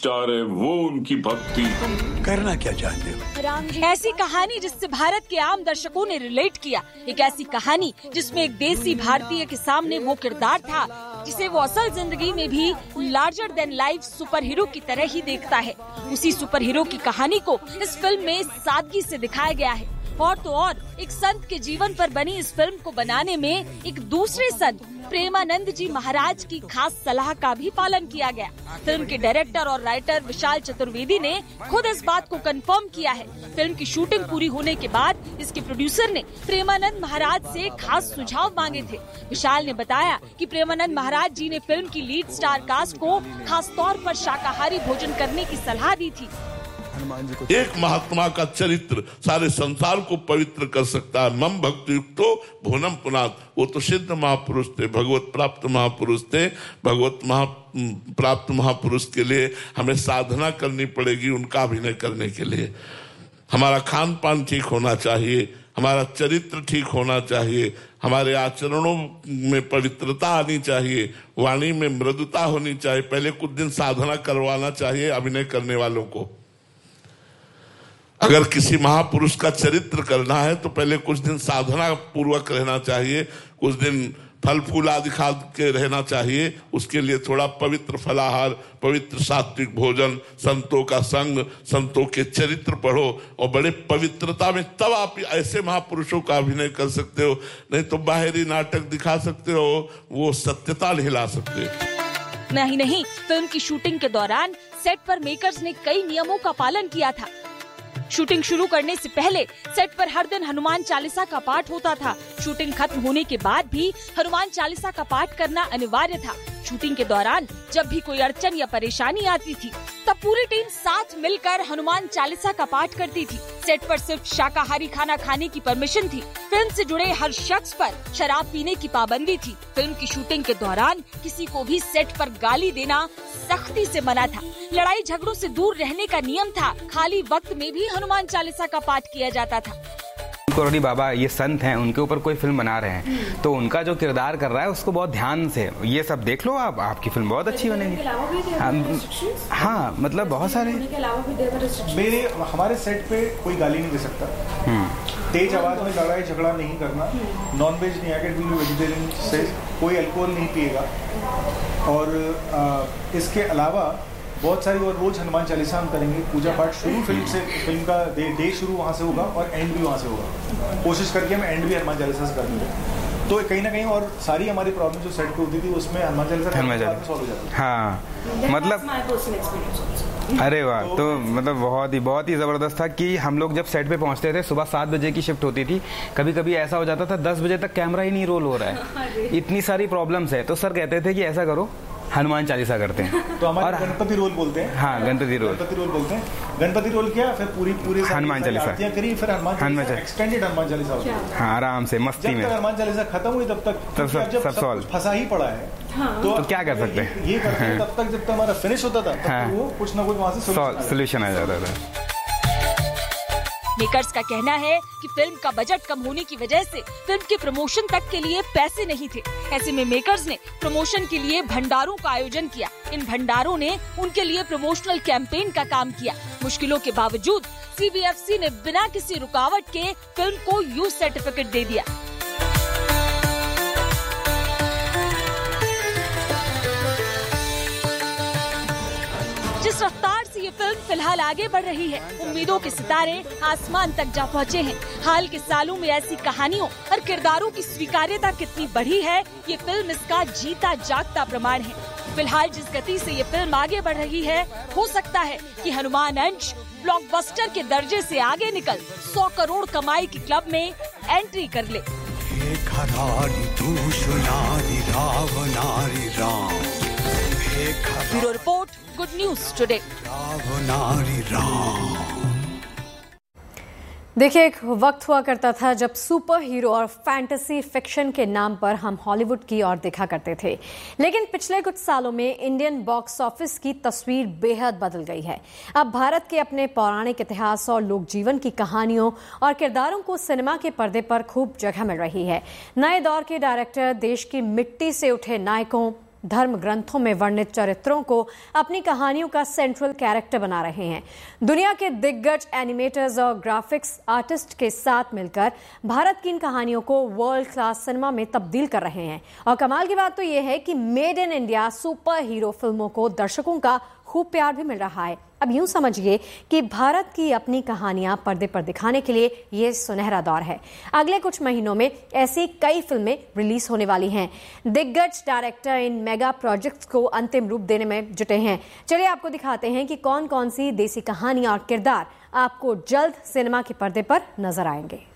Star है वो उनकी भक्ति। करना क्या चाहते हो? ऐसी कहानी जिससे भारत के आम दर्शकों ने रिलेट किया, एक ऐसी कहानी जिसमें एक देसी भारतीय के सामने वो किरदार था जिसे वो असल जिंदगी में भी larger than life super hero की तरह ही देखता है। उसी सुपर हीरो की कहानी को इस फिल्म में सादगी से दिखाया गया है। और तो और एक संत के जीवन पर बनी इस फिल्म को बनाने में एक दूसरे संत प्रेमानंद जी महाराज की खास सलाह का भी पालन किया गया। फिल्म के डायरेक्टर और राइटर विशाल चतुर्वेदी ने खुद इस बात को कंफर्म किया है। फिल्म की शूटिंग पूरी होने के बाद इसके प्रोड्यूसर ने प्रेमानंद महाराज से खास सुझाव मांगे थे। विशाल ने बताया कि प्रेमानंद महाराज जी ने फिल्म की लीड स्टार कास्ट को खास तौर पर शाकाहारी भोजन करने की सलाह दी थी। एक महात्मा का चरित्र सारे संसार को पवित्र कर सकता है। मम भक्ति युक्तो भुवनम पुनात, वो तो सिद्ध महापुरुष थे, भगवत प्राप्त महापुरुष थे। भगवत प्राप्त महापुरुष के लिए हमें साधना करनी पड़ेगी उनका अभिनय करने के लिए। हमारा खान पान ठीक होना चाहिए, हमारा चरित्र ठीक होना चाहिए, हमारे आचरणों में पवित्रता आनी चाहिए, वाणी में मृदुता होनी चाहिए। पहले कुछ दिन साधना करवाना चाहिए अभिनय करने वालों को। अगर किसी महापुरुष का चरित्र करना है तो पहले कुछ दिन साधना पूर्वक रहना चाहिए, कुछ दिन फल फूल आदि खा के रहना चाहिए। उसके लिए थोड़ा पवित्र फलाहार, पवित्र सात्विक भोजन, संतों का संग, संतों के चरित्र पढ़ो और बड़े पवित्रता में तब आप ऐसे महापुरुषों का अभिनय कर सकते हो। नहीं तो बाहरी नाटक दिखा सकते हो, वो सत्यता नहीं ला सकते। नहीं, फिल्म की शूटिंग के दौरान सेट पर मेकर्स ने कई नियमों का पालन किया था। शूटिंग शुरू करने से पहले सेट पर हर दिन हनुमान चालीसा का पाठ होता था। शूटिंग खत्म होने के बाद भी हनुमान चालीसा का पाठ करना अनिवार्य था। शूटिंग के दौरान जब भी कोई अड़चन या परेशानी आती थी तब पूरी टीम साथ मिलकर हनुमान चालीसा का पाठ करती थी। सेट पर सिर्फ शाकाहारी खाना खाने की परमिशन थी। फिल्म से जुड़े हर शख्स पर शराब पीने की पाबंदी थी। फिल्म की शूटिंग के दौरान किसी को भी सेट पर गाली देना सख्ती से मना था। लड़ाई झगड़ों से दूर रहने का नियम था। खाली वक्त में भी हनुमान चालीसा का पाठ किया जाता था। कोरोडी बाबा ये संत हैं, उनके ऊपर कोई फिल्म बना रहे हैं तो उनका जो किरदार कर रहा है उसको बहुत ध्यान से ये सब देख लो, आप आपकी फिल्म बहुत अच्छी बनेगी। हाँ, मतलब बहुत सारे हमारे सेट पे कोई गाली नहीं दे सकता, तेज आवाज में लड़ाई झगड़ा नहीं करना, नॉन वेज नहीं, अगर भी वेजिटेरियन से कोई अल्कोहल नहीं पिएगा। और इसके अलावा बहुत सारी और रोज हनुमान चालीसा हम करेंगे। पूजा पाठ शुरू फिल्म का डे शुरू वहाँ से होगा और एंड भी वहाँ से होगा। कोशिश करके हम एंड भी हनुमान चालीसा से करेंगे। तो कहीं ना कहीं और सारी हमारी प्रॉब्लम जो सेट पे होती थी उसमें हनुमान चालीसा सॉल्व हो जाती है। हाँ, मतलब अरे वाह, तो मतलब बहुत ही जबरदस्त था कि हम लोग जब सेट पे पहुंचते थे सुबह 7 बजे की शिफ्ट होती थी, कभी कभी ऐसा हो जाता था 10 बजे तक कैमरा ही नहीं रोल हो रहा है, इतनी सारी प्रॉब्लम्स है। तो सर कहते थे कि ऐसा करो हनुमान चालीसा करते हैं तो हमारे गणपति रोल बोलते हैं। हाँ, गणपति रोल बोलते हैं। गणपति रोल किया, फिर पूरी हनुमान चालीसा करी, फिर हनुमान चालीसा एक्सटेंडेड हनुमान चालीसा होती है। हाँ, आराम से मस्ती में। हनुमान चालीसा खत्म हुई तब तक सब फंसा ही पड़ा है। तो क्या कर सकते हैं, ये करते हैं तब तक जब तक हमारा फिनिश होता था, तब वो कुछ ना कुछ वहाँ से सोल्यूशन आ जाता था। मेकर्स का कहना है कि फिल्म का बजट कम होने की वजह से फिल्म के प्रमोशन तक के लिए पैसे नहीं थे। ऐसे में मेकर्स ने प्रमोशन के लिए भंडारों का आयोजन किया। इन भंडारों ने उनके लिए प्रमोशनल कैंपेन का काम किया। मुश्किलों के बावजूद CBFC ने बिना किसी रुकावट के फिल्म को यू सर्टिफिकेट दे दिया। जिस रफ्तार से ये फिल्म फिलहाल आगे बढ़ रही है, उम्मीदों के सितारे आसमान तक जा पहुँचे हैं। हाल के सालों में ऐसी कहानियों और किरदारों की स्वीकार्यता कितनी बढ़ी है, ये फिल्म इसका जीता जागता प्रमाण है। फिलहाल जिस गति से ये फिल्म आगे बढ़ रही है, हो सकता है कि हनुमान अंश ब्लॉकबस्टर के दर्जे से आगे निकल 100 करोड़ कमाई की क्लब में एंट्री कर ले। Bureau report, good news today. देखिए, एक वक्त हुआ करता था जब सुपर हीरो और फैंटेसी फिक्शन के नाम पर हम हॉलीवुड की ओर देखा करते थे, लेकिन पिछले कुछ सालों में इंडियन बॉक्स ऑफिस की तस्वीर बेहद बदल गई है। अब भारत के अपने पौराणिक इतिहास और लोक जीवन की कहानियों और किरदारों को सिनेमा के पर्दे पर खूब जगह मिल रही है। नए दौर के डायरेक्टर देश की मिट्टी से उठे नायकों, धर्म ग्रंथों में वर्णित चरित्रों को अपनी कहानियों का सेंट्रल कैरेक्टर बना रहे हैं। दुनिया के दिग्गज एनिमेटर्स और ग्राफिक्स आर्टिस्ट के साथ मिलकर भारत की इन कहानियों को वर्ल्ड क्लास सिनेमा में तब्दील कर रहे हैं। और कमाल की बात तो यह है कि made in India super hero फिल्मों को दर्शकों का खूब प्यार भी मिल रहा है। अब यूं समझिए कि भारत की अपनी कहानियां पर्दे पर दिखाने के लिए ये सुनहरा दौर है। अगले कुछ महीनों में ऐसी कई फिल्में रिलीज होने वाली हैं। दिग्गज डायरेक्टर इन मेगा प्रोजेक्ट्स को अंतिम रूप देने में जुटे हैं। चलिए आपको दिखाते हैं कि कौन कौन सी देसी कहानियां और किरदार आपको जल्द सिनेमा के पर्दे पर नजर आएंगे।